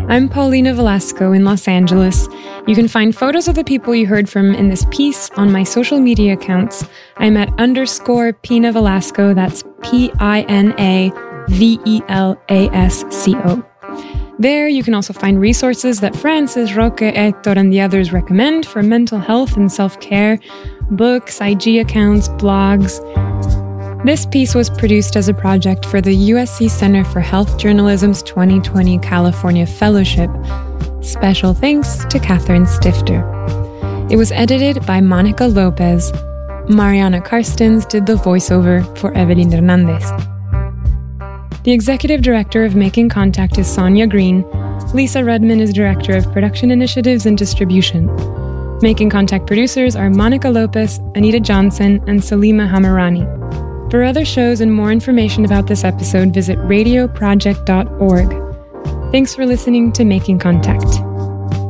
I'm Paulina Velasco in Los Angeles. You can find photos of the people you heard from in this piece on my social media accounts. I'm at _Pina Velasco, that's PINAVELASCO. There, you can also find resources that Francis, Roque, Hector, and the others recommend for mental health and self-care, books, IG accounts, blogs. This piece was produced as a project for the USC Center for Health Journalism's 2020 California Fellowship. Special thanks to Catherine Stifter. It was edited by Monica Lopez. Mariana Karstens did the voiceover for Evelyn Hernandez. The executive director of Making Contact is Sonia Green. Lisa Redman is director of production initiatives and distribution. Making Contact producers are Monica Lopez, Anita Johnson, and Salima Hamarani. For other shows and more information about this episode, visit radioproject.org. Thanks for listening to Making Contact.